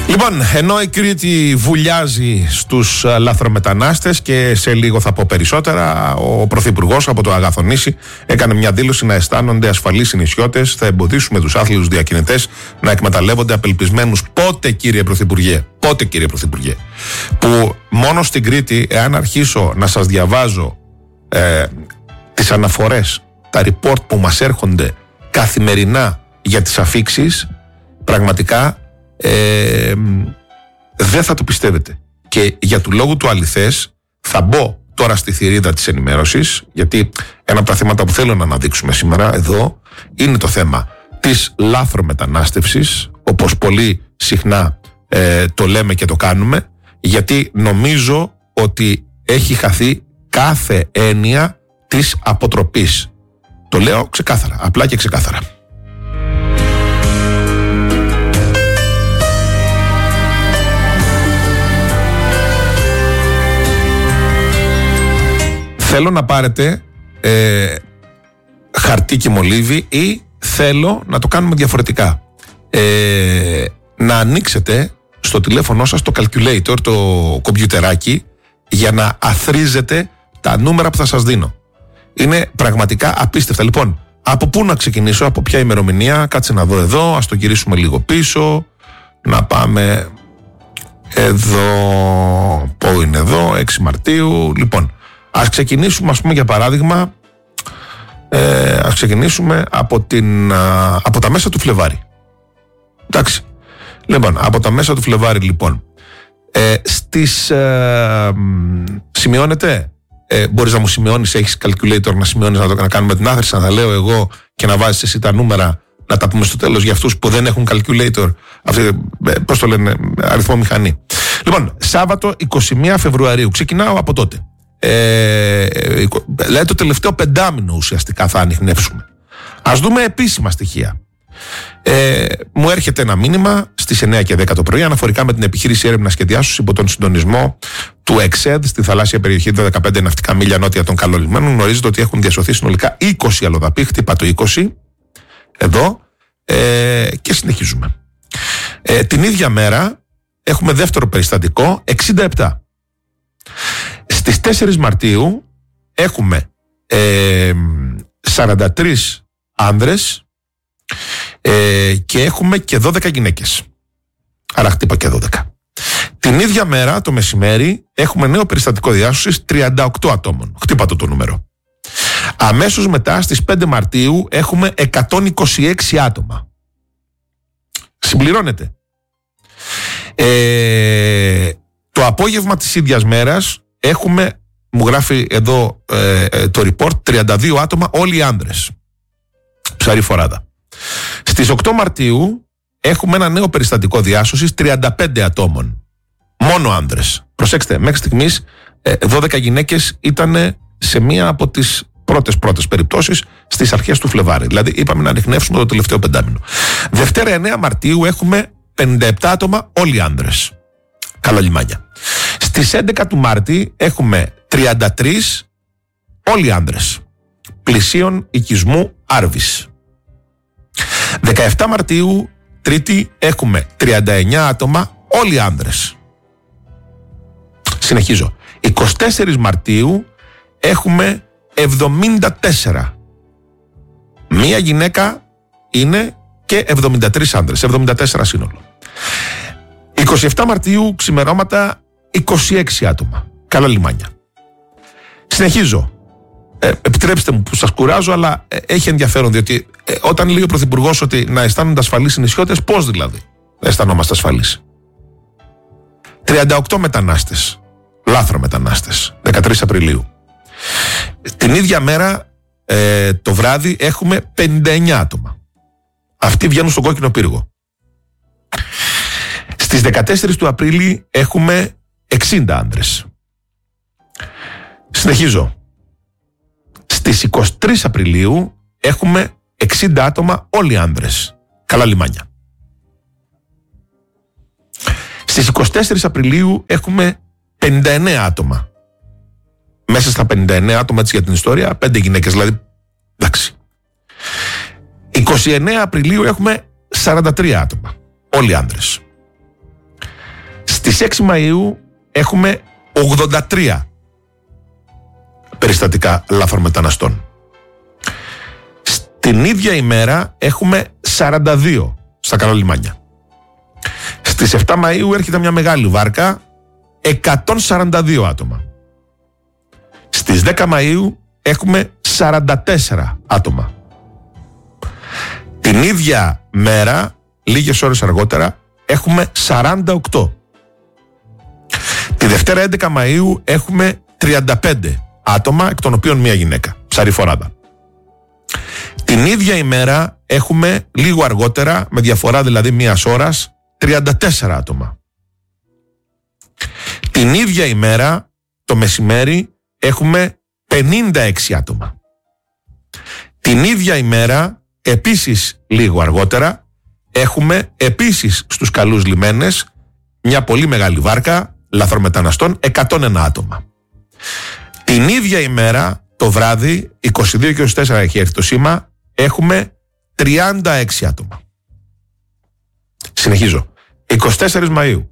Λοιπόν, ενώ η Κρήτη βουλιάζει στους λαθρομετανάστες και σε λίγο θα πω περισσότερα, ο Πρωθυπουργός από το Αγαθονήσι έκανε μια δήλωση να αισθάνονται ασφαλείς οι νησιώτες. Θα εμποδίσουμε τους άθλιους διακινητές να εκμεταλλεύονται απελπισμένους. Πότε, κύριε Πρωθυπουργέ, που μόνο στην Κρήτη, εάν αρχίσω να σας διαβάζω τις αναφορές, τα report που μας έρχονται καθημερινά για τις αφίξεις, πραγματικά δεν θα το πιστεύετε. Και για του λόγου του αληθές θα μπω τώρα στη θηρίδα της ενημέρωσης, γιατί ένα από τα θέματα που θέλω να αναδείξουμε σήμερα εδώ είναι το θέμα της λάθρομετανάστευσης, όπως πολύ συχνά το λέμε και το κάνουμε, γιατί νομίζω ότι έχει χαθεί κάθε έννοια της αποτροπής. Το λέω ξεκάθαρα, απλά και ξεκάθαρα. Θέλω να πάρετε χαρτί και μολύβι ή θέλω να το κάνουμε διαφορετικά. Να ανοίξετε στο τηλέφωνο σας το calculator, το κομπιουτεράκι, για να αθροίζετε τα νούμερα που θα σας δίνω. Είναι πραγματικά απίστευτα. Λοιπόν, από πού να ξεκινήσω, από ποια ημερομηνία? Κάτσε να δω εδώ, ας το γυρίσουμε λίγο πίσω. Να πάμε εδώ. Πού είναι εδώ? 6 Μαρτίου. Λοιπόν, ας ξεκινήσουμε, ας πούμε, για παράδειγμα, ας ξεκινήσουμε από τα μέσα του Φλεβάρι. Εντάξει. Λοιπόν, από τα μέσα του Φλεβάρι, λοιπόν. Σημειώνετε? Μπορείς να μου σημειώνεις, έχεις calculator να σημειώνεις, να κάνουμε την άθρηση, να τα λέω εγώ και να βάζεις εσύ τα νούμερα, να τα πούμε στο τέλος για αυτούς που δεν έχουν calculator, πώς το λένε, αριθμό μηχανή. Λοιπόν, Σάββατο 21 Φεβρουαρίου, ξεκινάω από τότε. Δηλαδή το τελευταίο πεντάμινο ουσιαστικά θα ανιχνεύσουμε. Ας δούμε επίσημα στοιχεία. Μου έρχεται ένα μήνυμα στις 9 και 10 το πρωί αναφορικά με την επιχείρηση έρευνας και διάσωσης υπό τον συντονισμό του ΕΞΕΔ στη θαλάσσια περιοχή 15 ναυτικά μίλια νότια των Καλολιμένων. Γνωρίζετε ότι έχουν διασωθεί συνολικά 20 αλλοδαποί. Χτύπα το 20 εδώ και συνεχίζουμε. Την ίδια μέρα έχουμε δεύτερο περιστατικό, 67. Στις 4 Μαρτίου έχουμε 43 άνδρες και έχουμε και 12 γυναίκες. Άρα χτύπα και 12. Την ίδια μέρα το μεσημέρι έχουμε νέο περιστατικό διάσωσης 38 ατόμων. Χτύπα το νούμερο. Αμέσως μετά στις 5 Μαρτίου έχουμε 126 άτομα. Συμπληρώνεται. Το απόγευμα της ίδιας μέρας έχουμε, μου γράφει εδώ το report, 32 άτομα, όλοι οι άνδρες. Ψαρή φοράδα. Στις 8 Μαρτίου έχουμε ένα νέο περιστατικό διάσωσης 35 ατόμων. Μόνο άνδρες. Προσέξτε, μέχρι στιγμής 12 γυναίκες ήταν σε μία από τις πρώτες περιπτώσεις στις αρχές του Φλεβάρι. Δηλαδή είπαμε να ανιχνεύσουμε το τελευταίο πεντάμινο. Δευτέρα 9 Μαρτίου έχουμε 57 άτομα, όλοι άνδρες. Καλά λιμάνια. Στις 11 του Μάρτη έχουμε 33, όλοι άνδρες. Πλησίων οικισμού Άρβης. 17 Μαρτίου, Τρίτη, έχουμε 39 άτομα, όλοι άνδρες. Συνεχίζω. 24 Μαρτίου έχουμε 74. Μία γυναίκα είναι και 73 άνδρες. 74 σύνολο. 27 Μαρτίου, ξημερώματα, 26 άτομα. Καλά λιμάνια. Συνεχίζω. Επιτρέψτε μου που σας κουράζω, αλλά έχει ενδιαφέρον, διότι όταν λέει ο Πρωθυπουργός ότι να αισθάνονται ασφαλείς οι νησιώτες, πώς δηλαδή να αισθανόμαστε ασφαλείς? 38 μετανάστες, λάθρομετανάστες, 13 Απριλίου. Την ίδια μέρα, το βράδυ, έχουμε 59 άτομα. Αυτοί βγαίνουν στον κόκκινο πύργο. Στις 14 του Απρίλη έχουμε 60 άντρες. Συνεχίζω. Στις 23 Απριλίου έχουμε 60 άτομα, όλοι άνδρες. Καλά λιμάνια. Στις 24 Απριλίου έχουμε 59 άτομα. Μέσα στα 59 άτομα, έτσι για την ιστορία, 5 γυναίκες, δηλαδή. Εντάξει. 29 Απριλίου έχουμε 43 άτομα. Όλοι άνδρες. Στις 6 Μαΐου έχουμε 83 περιστατικά λάθρομεταναστών. Την ίδια ημέρα έχουμε 42 στα καλά λιμάνια. Στις 7 Μαΐου έρχεται μια μεγάλη βάρκα, 142 άτομα. Στις 10 Μαΐου έχουμε 44 άτομα. Την ίδια μέρα, λίγες ώρες αργότερα, έχουμε 48. Τη Δευτέρα 11 Μαΐου έχουμε 35 άτομα, εκ των οποίων μία γυναίκα, ψαριφοράδα. Την ίδια ημέρα έχουμε λίγο αργότερα, με διαφορά δηλαδή μίας ώρας, 34 άτομα. Την ίδια ημέρα, το μεσημέρι, έχουμε 56 άτομα. Την ίδια ημέρα, επίσης λίγο αργότερα, έχουμε επίσης στους καλούς λιμένες μια πολύ μεγάλη βάρκα λαθρομεταναστών, 101 άτομα. Την ίδια ημέρα, το βράδυ, 22 και 24 έχει έρθει το σήμα, έχουμε 36 άτομα. Συνεχίζω. 24 Μαΐου,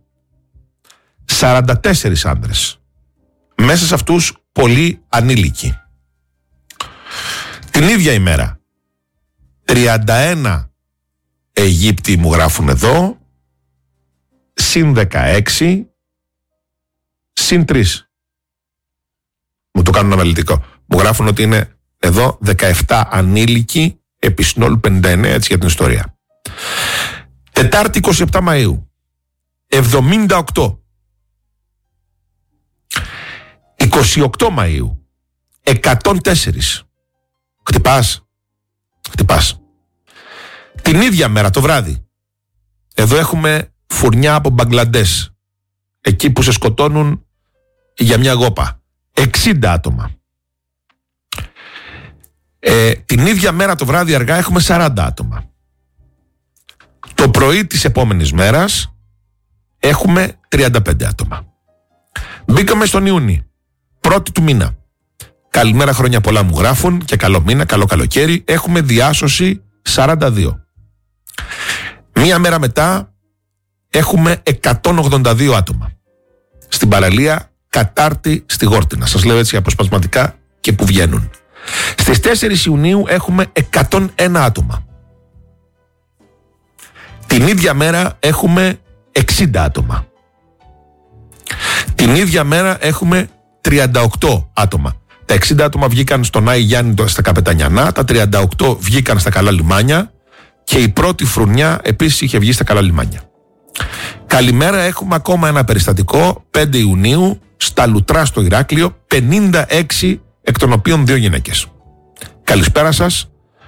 44 άνδρες. Μέσα σε αυτούς πολλοί ανήλικοι. Την ίδια ημέρα, 31 Αιγύπτιοι μου γράφουν εδώ, συν 16, συν 3. Μου το κάνουν αναλυτικό. Μου γράφουν ότι είναι εδώ 17 ανήλικοι, επί συνόλου 59, έτσι για την ιστορία. Τετάρτη 27 Μαΐου, 78. 28 Μαΐου, 104. Χτυπάς. Την ίδια μέρα το βράδυ, εδώ έχουμε φουρνιά από Μπαγκλαντές, εκεί που σε σκοτώνουν για μια γόπα, 60 άτομα. Την ίδια μέρα το βράδυ αργά έχουμε 40 άτομα. Το πρωί της επόμενης μέρας έχουμε 35 άτομα. Μπήκαμε στον Ιούνιο, 1η του μήνα. Καλημέρα, χρόνια πολλά μου γράφουν και καλό μήνα, καλό καλοκαίρι. Έχουμε διάσωση 42. Μία μέρα μετά έχουμε 182 άτομα. Στην παραλία Κατάρτη στη Γόρτινα. Σας λέω έτσι αποσπασματικά και που βγαίνουν. Στις 4 Ιουνίου έχουμε 101 άτομα. Την ίδια μέρα έχουμε 60 άτομα. Την ίδια μέρα έχουμε 38 άτομα. Τα 60 άτομα βγήκαν στον Άη Γιάννη στα Καπετανιανά, τα 38 βγήκαν στα καλά λιμάνια και η πρώτη φρουνιά επίσης είχε βγει στα καλά λιμάνια. Καλημέρα, έχουμε ακόμα ένα περιστατικό, 5 Ιουνίου, στα Λουτρά στο Ηράκλειο, 56 εκ των οποίων 2 γυναίκες. Καλησπέρα σας,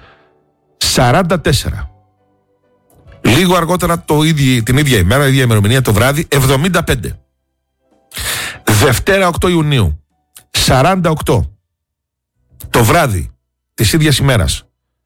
44. Λίγο αργότερα την ίδια ημέρα, η ίδια ημερομηνία το βράδυ, 75. Δευτέρα 8 Ιουνίου, 48. Το βράδυ της ίδιας ημέρας,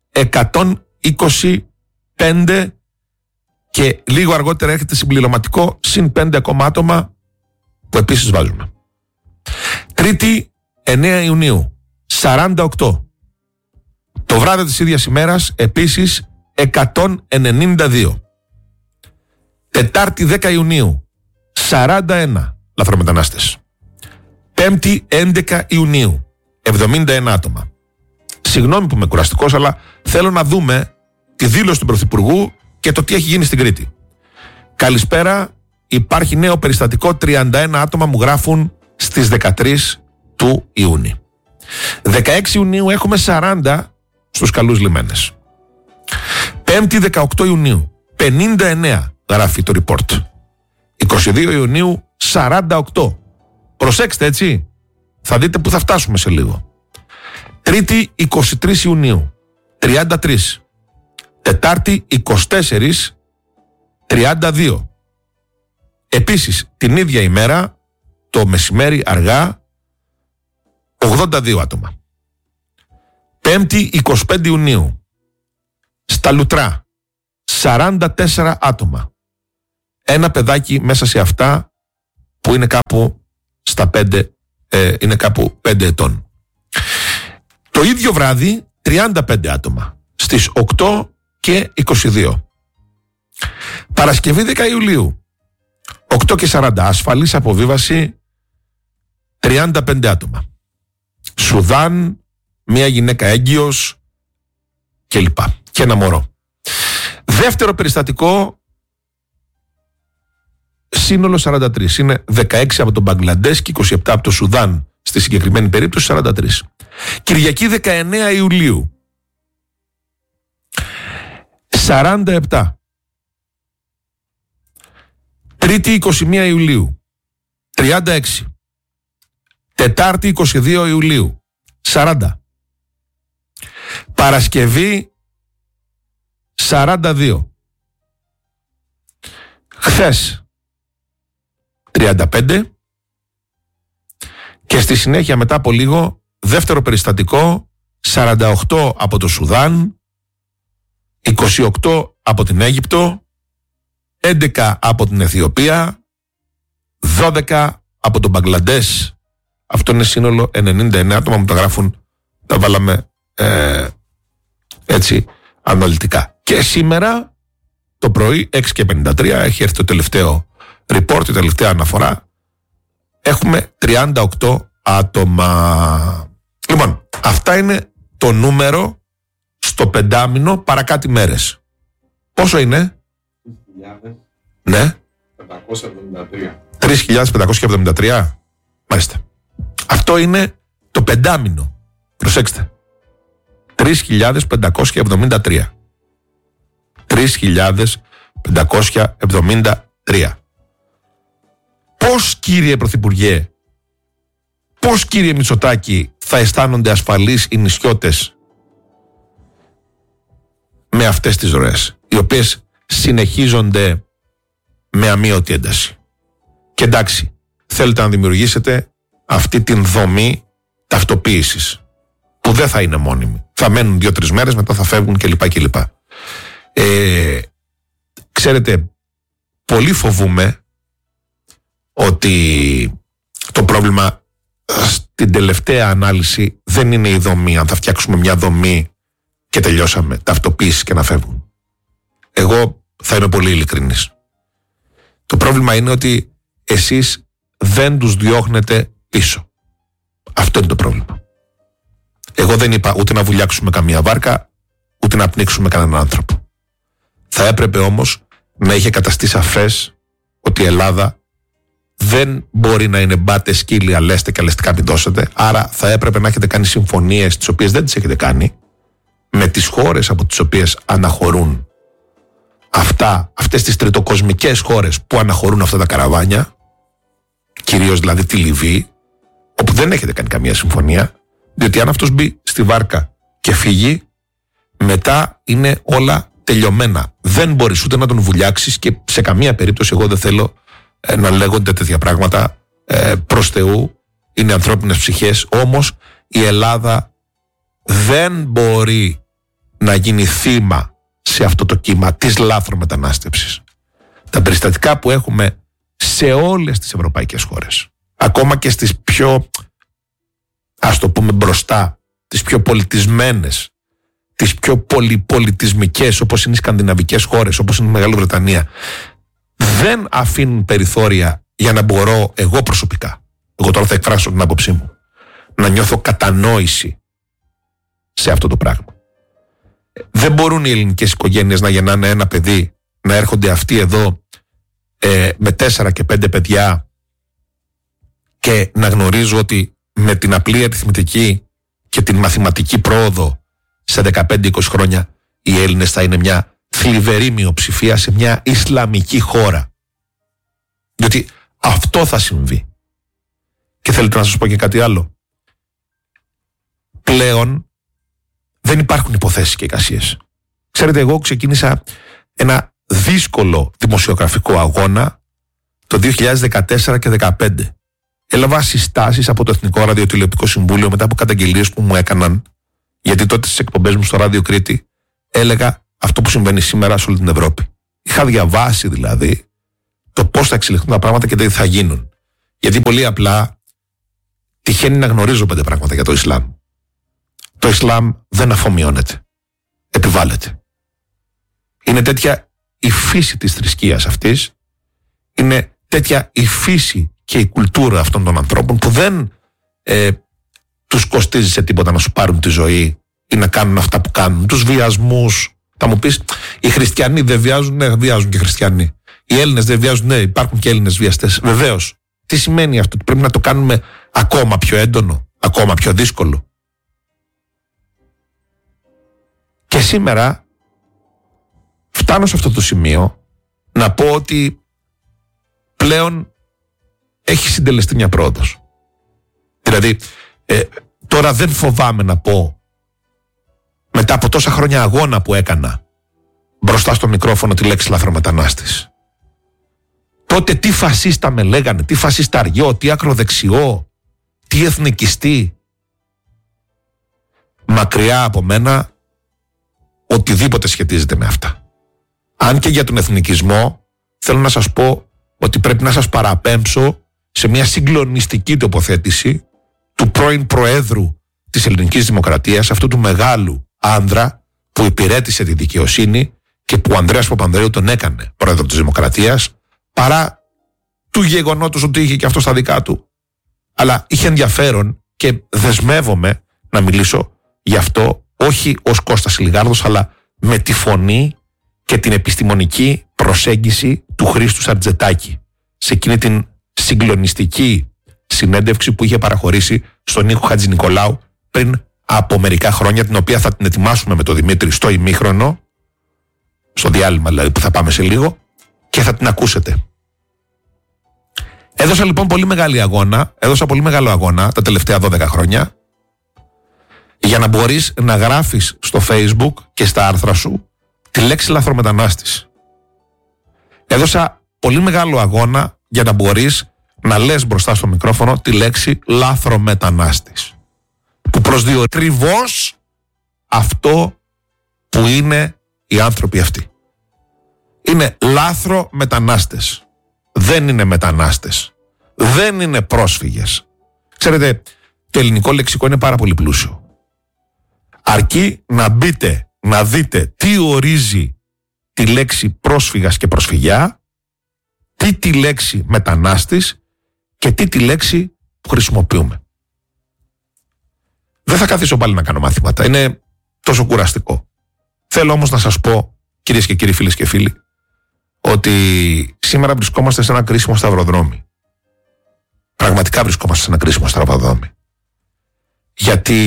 125 και λίγο αργότερα έρχεται συμπληρωματικό συν 5 ακόμα άτομα που επίσης βάζουμε. Τρίτη 9 Ιουνίου, 48. Το βράδυ της ίδιας ημέρας επίσης 192. Τετάρτη 10 Ιουνίου, 41 λαθρομετανάστες. Πέμπτη 11 Ιουνίου, 71 άτομα. Συγγνώμη που είμαι κουραστικός, αλλά θέλω να δούμε τη δήλωση του Πρωθυπουργού και το τι έχει γίνει στην Κρήτη. Καλησπέρα, υπάρχει νέο περιστατικό, 31 άτομα μου γράφουν στις 13 του Ιούνιου. 16 Ιουνίου έχουμε 40 στους καλούς λιμένες. Πέμπτη 18 Ιουνίου, 59 γράφει το report. 22 Ιουνίου, 48. Προσέξτε έτσι, θα δείτε που θα φτάσουμε σε λίγο. Τρίτη 23 Ιουνίου, 33. Τετάρτη 24, 32. Επίσης την ίδια ημέρα, το μεσημέρι αργά, 82 άτομα. Πέμπτη 25 Ιουνίου, στα Λουτρά, 44 άτομα. Ένα παιδάκι μέσα σε αυτά που είναι κάπου στα 5, είναι κάπου 5 ετών. Το ίδιο βράδυ 35 άτομα στις 8 και 22. Παρασκευή 10 Ιουλίου 8:40, ασφαλής αποβίβαση 35 άτομα. Σουδάν, μια γυναίκα έγκυος κλπ. Και ένα μωρό. Δεύτερο περιστατικό, σύνολο 43. Είναι 16 από τον Μπαγκλαντές και 27 από το Σουδάν. Στη συγκεκριμένη περίπτωση 43. Κυριακή 19 Ιουλίου. 47. Τρίτη 21 Ιουλίου. 36. Τετάρτη 22 Ιουλίου. 40. Παρασκευή 42. Χθες 35. Και στη συνέχεια μετά από λίγο δεύτερο περιστατικό 48 από το Σουδάν, 28 από την Αίγυπτο, 11 από την Αιθιοπία, 12 από τον Μπαγκλαντές. Αυτό είναι σύνολο 99 άτομα, μου τα γράφουν, τα βάλαμε έτσι αναλυτικά. Και σήμερα το πρωί 6:53 έχει έρθει το τελευταίο report, η τελευταία αναφορά. Έχουμε 38 άτομα. Λοιπόν, αυτά είναι το νούμερο στο πεντάμινο παρά κάτι μέρες. Πόσο είναι? 3.573. Ναι. 3.573. Μάλιστα. Αυτό είναι το πεντάμινο. Προσέξτε. 3.573. 3.573. Πώς, κύριε Πρωθυπουργέ, πώς, κύριε Μητσοτάκη, θα αισθάνονται ασφαλείς οι νησιώτες με αυτές τις ροές, οι οποίες συνεχίζονται με αμείωτη ένταση? Και εντάξει, θέλετε να δημιουργήσετε αυτή την δομή ταυτοποίησης, που δεν θα είναι μόνιμη. Θα μένουν 2-3 μέρες, μετά θα φεύγουν κλπ. Ξέρετε, πολύ φοβούμαι ότι το πρόβλημα στην τελευταία ανάλυση δεν είναι η δομή. Αν θα φτιάξουμε μια δομή και τελειώσαμε, ταυτοποίηση και να φεύγουν. Εγώ θα είμαι πολύ ειλικρινής. Το πρόβλημα είναι ότι εσείς δεν τους διώχνετε πίσω. Αυτό είναι το πρόβλημα. Εγώ δεν είπα ούτε να βουλιάξουμε καμία βάρκα, ούτε να πνίξουμε κανέναν άνθρωπο. Θα έπρεπε όμως να είχε καταστεί σαφές ότι η Ελλάδα δεν μπορεί να είναι μπάτε σκύλοι, αλέστε και αλεστικά μην δώσετε. Άρα θα έπρεπε να έχετε κάνει συμφωνίες, τις οποίες δεν τις έχετε κάνει, με τις χώρες από τις οποίες αναχωρούν αυτές τις τριτοκοσμικές χώρες που αναχωρούν αυτά τα καραβάνια, κυρίως δηλαδή τη Λιβύη, όπου δεν έχετε κάνει καμία συμφωνία, διότι αν αυτός μπει στη βάρκα και φύγει, μετά είναι όλα τελειωμένα. Δεν μπορείς ούτε να τον βουλιάξεις και σε καμία περίπτωση εγώ δεν θέλω να λέγονται τέτοια πράγματα. Προς Θεού, είναι ανθρώπινες ψυχές, όμως η Ελλάδα δεν μπορεί να γίνει θύμα σε αυτό το κύμα της λάθρομετανάστευσης. Τα περιστατικά που έχουμε σε όλες τις ευρωπαϊκές χώρες, ακόμα και στις πιο, ας το πούμε μπροστά, τις πιο πολιτισμένες, τις πιο πολυπολιτισμικές, όπως είναι οι σκανδιναβικές χώρες, όπως είναι η Μεγάλη Βρετανία, δεν αφήνουν περιθώρια για να μπορώ εγώ προσωπικά, εγώ τώρα θα εκφράσω την άποψή μου, να νιώθω κατανόηση σε αυτό το πράγμα. Δεν μπορούν οι ελληνικές οικογένειες να γεννάνε ένα παιδί, να έρχονται αυτοί εδώ με 4 και 5 παιδιά και να γνωρίζω ότι με την απλή αριθμητική και την μαθηματική πρόοδο σε 15-20 χρόνια οι Έλληνες θα είναι μια θλιβερή μειοψηφία σε μια Ισλαμική χώρα. Διότι αυτό θα συμβεί. Και θέλετε να σας πω και κάτι άλλο. Πλέον δεν υπάρχουν υποθέσεις και εικασίες. Ξέρετε, εγώ ξεκίνησα ένα δύσκολο δημοσιογραφικό αγώνα το 2014 και 2015. Έλαβα συστάσεις από το Εθνικό Ραδιοτηλεοπτικό Συμβούλιο μετά από καταγγελίες που μου έκαναν, γιατί τότε στις εκπομπές μου στο Ράδιο Κρήτη έλεγα αυτό που συμβαίνει σήμερα σε όλη την Ευρώπη. Είχα διαβάσει δηλαδή το πώς θα εξελιχθούν τα πράγματα και τι θα γίνουν. Γιατί πολύ απλά τυχαίνει να γνωρίζω 5 πράγματα για το Ισλάμ. Το Ισλάμ δεν αφομοιώνεται. Επιβάλλεται. Είναι τέτοια η φύση της θρησκείας αυτής. Είναι τέτοια η φύση και η κουλτούρα αυτών των ανθρώπων που δεν τους κοστίζει σε τίποτα να σου πάρουν τη ζωή ή να κάνουν αυτά που κάνουν, τους βιασμούς. Θα μου πεις, οι χριστιανοί δεν βιάζουν? Ναι, βιάζουν και οι χριστιανοί. Οι Έλληνες δεν βιάζουν? Ναι, υπάρχουν και Έλληνες βιαστές. Βεβαίως. Τι σημαίνει αυτό? Πρέπει να το κάνουμε ακόμα πιο έντονο, ακόμα πιο δύσκολο. Και σήμερα φτάνω σε αυτό το σημείο να πω ότι πλέον έχει συντελεστεί μια πρόοδος. Δηλαδή, τώρα δεν φοβάμαι να πω, μετά από τόσα χρόνια αγώνα που έκανα μπροστά στο μικρόφωνο, τη λέξη λαθρομετανάστης. Τότε τι φασίστα με λέγανε, τι φασισταριό, τι ακροδεξιό, τι εθνικιστή. Μακριά από μένα οτιδήποτε σχετίζεται με αυτά. Αν και για τον εθνικισμό θέλω να σας πω ότι πρέπει να σας παραπέμψω σε μια συγκλονιστική τοποθέτηση του πρώην Προέδρου της Ελληνικής Δημοκρατίας, αυτού του μεγάλου άνδρα που υπηρέτησε τη δικαιοσύνη και που ο Ανδρέας Παπανδρέου τον έκανε Πρόεδρο της Δημοκρατίας, παρά του γεγονότος ότι είχε και αυτό στα δικά του. Αλλά είχε ενδιαφέρον και δεσμεύομαι να μιλήσω γι' αυτό, όχι ως Κώστας Λιγάρδος, αλλά με τη φωνή και την επιστημονική προσέγγιση του Χρήστου Σαρτζετάκη σε εκείνη την συγκλονιστική συνέντευξη που είχε παραχωρήσει στον Νίκο Χατζηνικολάου πριν από μερικά χρόνια, την οποία θα την ετοιμάσουμε με τον Δημήτρη στο ημίχρονο, στο διάλειμμα δηλαδή που θα πάμε σε λίγο, και θα την ακούσετε. Έδωσα λοιπόν πολύ μεγάλο αγώνα τα τελευταία 12 χρόνια για να μπορείς να γράφεις στο Facebook και στα άρθρα σου τη λέξη λαθρομετανάστης. Έδωσα πολύ μεγάλο αγώνα για να μπορείς να λες μπροστά στο μικρόφωνο τη λέξη λαθρομετανάστης, που προσδιορίζει ακριβώς αυτό που είναι οι άνθρωποι αυτοί. Είναι λάθρομετανάστες. Δεν είναι μετανάστες. Δεν είναι πρόσφυγες. Ξέρετε, το ελληνικό λεξικό είναι πάρα πολύ πλούσιο. Αρκεί να μπείτε, να δείτε τι ορίζει τη λέξη πρόσφυγας και προσφυγιά, τι τη λέξη μετανάστης και τι τη λέξη που χρησιμοποιούμε. Δεν θα καθίσω πάλι να κάνω μαθήματα. Είναι τόσο κουραστικό. Θέλω όμως να σας πω, κυρίες και κύριοι, φίλες και φίλοι, ότι σήμερα βρισκόμαστε σε ένα κρίσιμο σταυροδρόμι. Πραγματικά βρισκόμαστε σε ένα κρίσιμο σταυροδρόμι. Γιατί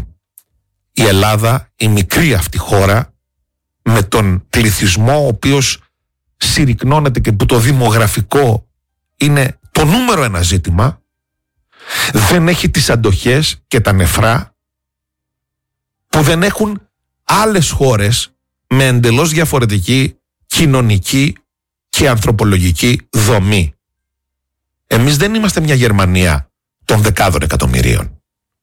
η Ελλάδα, η μικρή αυτή χώρα, με τον πληθυσμό ο οποίος συρρυκνώνεται και που το δημογραφικό είναι το νούμερο ένα ζήτημα, δεν έχει τις αντοχές και τα νεφρά που δεν έχουν άλλες χώρες με εντελώς διαφορετική κοινωνική και ανθρωπολογική δομή. Εμείς δεν είμαστε μια Γερμανία των δεκάδων εκατομμυρίων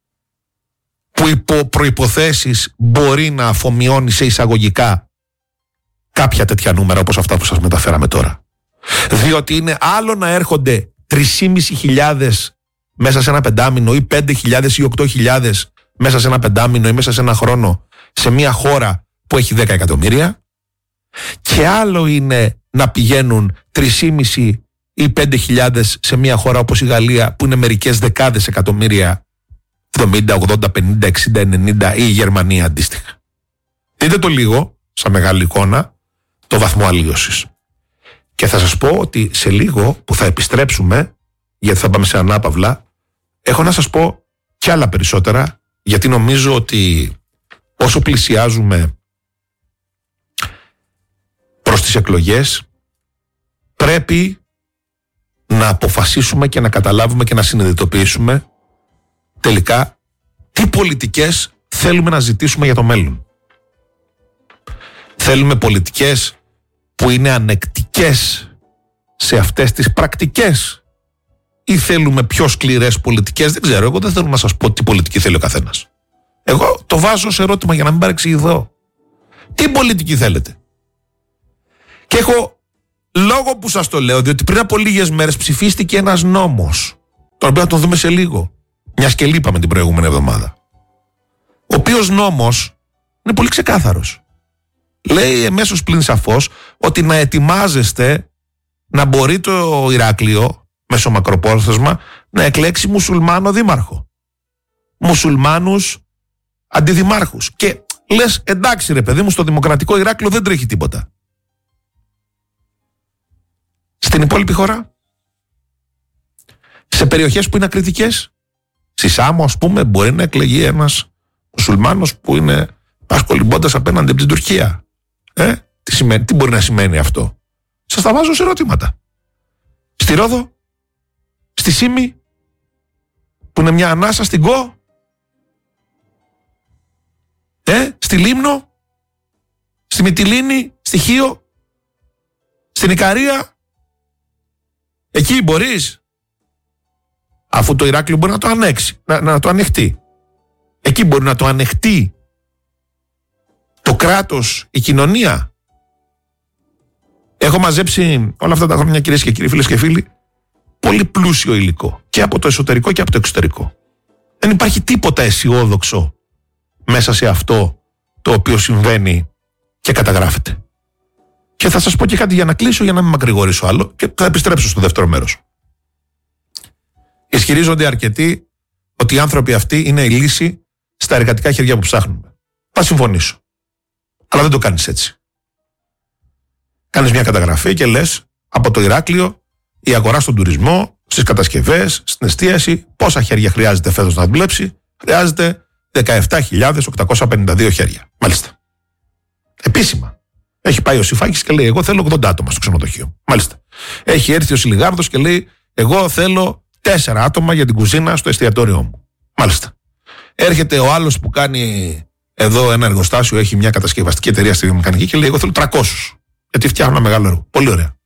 που υπό προϋποθέσεις μπορεί να αφομοιώνει σε εισαγωγικά κάποια τέτοια νούμερα όπως αυτά που σας μεταφέραμε τώρα. Διότι είναι άλλο να έρχονται 3.500 μέσα σε ένα πεντάμινο ή 5.000 ή 8.000 μέσα σε ένα πεντάμινο ή μέσα σε ένα χρόνο σε μια χώρα που έχει 10 εκατομμύρια, και άλλο είναι να πηγαίνουν 3.500 ή 5.000 σε μια χώρα όπως η Γαλλία που είναι μερικές δεκάδες εκατομμύρια, 70, 80, 50, 60, 90, ή η Γερμανία αντίστοιχα. Δείτε το λίγο, σαν μεγάλη εικόνα, το βαθμό αλλίωσης. Και θα σας πω ότι σε λίγο που θα επιστρέψουμε, γιατί θα πάμε σε ανάπαυλα, έχω να σας πω κι άλλα περισσότερα, γιατί νομίζω ότι όσο πλησιάζουμε προς τις εκλογές, πρέπει να αποφασίσουμε και να καταλάβουμε και να συνειδητοποιήσουμε τελικά τι πολιτικές θέλουμε να ζητήσουμε για το μέλλον. Θέλουμε πολιτικές που είναι ανεκτικές σε αυτές τις πρακτικές, ή θέλουμε πιο σκληρές πολιτικές? Δεν ξέρω, εγώ δεν θέλω να σας πω τι πολιτική θέλει ο καθένας. Εγώ το βάζω σε ερώτημα για να μην παρεξηγηθώ. Τι πολιτική θέλετε? Και έχω λόγο που σας το λέω, διότι πριν από λίγες μέρες ψηφίστηκε ένας νόμος, τον οποίο θα τον δούμε σε λίγο, μιας και λείπαμε την προηγούμενη εβδομάδα, ο οποίος νόμος είναι πολύ ξεκάθαρος. Λέει εμέσως πλην σαφώς ότι να ετοιμάζεστε να μπορεί το Ηράκλειο μέσω μακροπρόθεσμα να εκλέξει μουσουλμάνο δήμαρχο, μουσουλμάνους αντιδημάρχους. Και λες, εντάξει ρε παιδί μου, στο δημοκρατικό Ηράκλειο δεν τρέχει τίποτα. Στην υπόλοιπη χώρα, σε περιοχές που είναι ακριτικές, στη Σάμο ας πούμε, μπορεί να εκλεγεί ένας μουσουλμάνος που είναι πασχολυμπώντας απέναντι από την Τουρκία. Τι μπορεί να σημαίνει αυτό? Σας τα βάζω σε ερωτήματα. Στη Ρόδο, στη Σύμη, που είναι μια ανάσα, στην Κο, στη Λίμνο, στη Μυτιλήνη, στη Χίο, στην Ικαρία. Εκεί μπορείς, αφού το Ηράκλειο μπορεί να το ανέξει, να το ανεχτεί. Εκεί μπορεί να το ανεχτεί το κράτος, η κοινωνία. Έχω μαζέψει όλα αυτά τα χρόνια, κυρίες και κύριοι, φίλες και φίλοι, πολύ πλούσιο υλικό και από το εσωτερικό και από το εξωτερικό. Δεν υπάρχει τίποτα αισιόδοξο μέσα σε αυτό το οποίο συμβαίνει και καταγράφεται. Και θα σας πω και κάτι για να κλείσω, για να μην μακρηγορήσω άλλο, και θα επιστρέψω στο δεύτερο μέρος. Ισχυρίζονται αρκετοί ότι οι άνθρωποι αυτοί είναι η λύση στα εργατικά χέρια που ψάχνουμε. Θα συμφωνήσω. Αλλά δεν το κάνεις έτσι. Κάνεις μια καταγραφή και λες, από το Ηράκλειο, η αγορά στον τουρισμό, στις κατασκευές, στην εστίαση, πόσα χέρια χρειάζεται φέτος να δουλέψει? Χρειάζεται 17.852 χέρια. Μάλιστα. Επίσημα. Έχει πάει ο Σιφάκης και λέει, εγώ θέλω 80 άτομα στο ξενοδοχείο. Μάλιστα. Έχει έρθει ο Σιλιγάρδος και λέει, εγώ θέλω 4 άτομα για την κουζίνα στο εστιατόριό μου. Μάλιστα. Έρχεται ο άλλος που κάνει εδώ ένα εργοστάσιο, έχει μια κατασκευαστική εταιρεία στη βιομηχανική και λέει, εγώ θέλω 300. Γιατί φτιάχνω ένα μεγάλο έργο. Πολύ ωραία.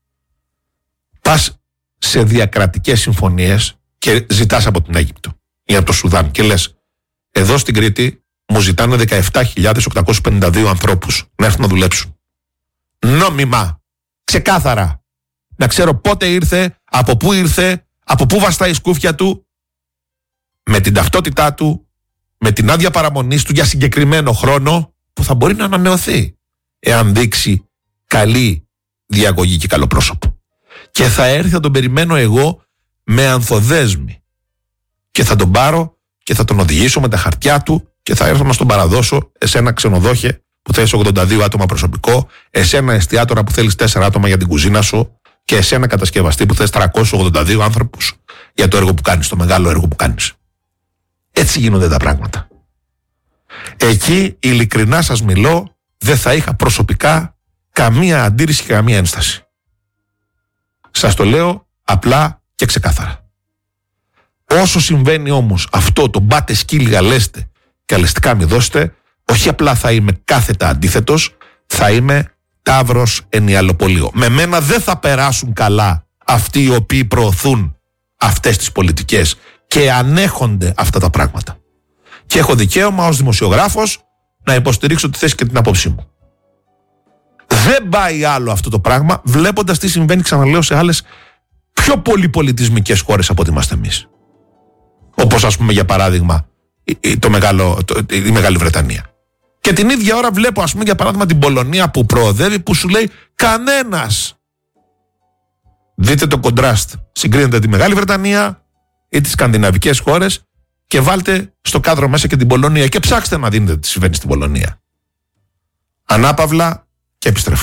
Πας σε διακρατικές συμφωνίες και ζητάς από την Αίγυπτο ή από το Σουδάν και λες, εδώ στην Κρήτη μου ζητάνε 17.852 ανθρώπους να έρθουν να δουλέψουν. Νόμιμα. Ξεκάθαρα. Να ξέρω πότε ήρθε, από πού βαστάει η σκούφια του, με την ταυτότητά του, με την άδεια παραμονής του για συγκεκριμένο χρόνο που θα μπορεί να ανανεωθεί εάν δείξει καλή διαγωγή και καλό πρόσωπο. Και θα έρθει, θα τον περιμένω εγώ με ανθοδέσμη και θα τον πάρω και θα τον οδηγήσω με τα χαρτιά του και θα έρθω να στον παραδώσω εσένα ξενοδόχε που θέλεις 82 άτομα προσωπικό, εσένα εστιατόρα που θέλεις 4 άτομα για την κουζίνα σου και εσένα κατασκευαστή που θες 382 άνθρωπους για το έργο που κάνεις, το μεγάλο έργο που κάνεις. Έτσι γίνονται τα πράγματα. Εκεί, ειλικρινά σας μιλώ, δεν θα είχα προσωπικά καμία αντίρρηση και καμία ένσταση. Σας το λέω απλά και ξεκάθαρα. Όσο συμβαίνει όμως αυτό το μπάτε σκύλιγα λέστε και αλεστικά μη δώστε, όχι απλά θα είμαι κάθετα αντίθετος, θα είμαι ταύρος ενιαλοπολείο. Με μένα δεν θα περάσουν καλά αυτοί οι οποίοι προωθούν αυτές τις πολιτικές και ανέχονται αυτά τα πράγματα. Και έχω δικαίωμα ως δημοσιογράφος να υποστηρίξω τη θέση και την απόψη μου. Δεν πάει άλλο αυτό το πράγμα, βλέποντας τι συμβαίνει, ξαναλέω, σε άλλες πιο πολυπολιτισμικές χώρες από ό,τι είμαστε εμείς. Όπως ας πούμε για παράδειγμα η Μεγάλη Βρετανία. Και την ίδια ώρα βλέπω ας πούμε για παράδειγμα την Πολωνία που προοδεύει, που σου λέει κανένας. Δείτε το κοντράστ. Συγκρίνετε τη Μεγάλη Βρετανία ή τις σκανδιναβικές χώρες και βάλτε στο κάδρο μέσα και την Πολωνία και ψάξτε να δείτε τι συμβαίνει στην Πολωνία. Ανάπαυλα και επιστρέφω.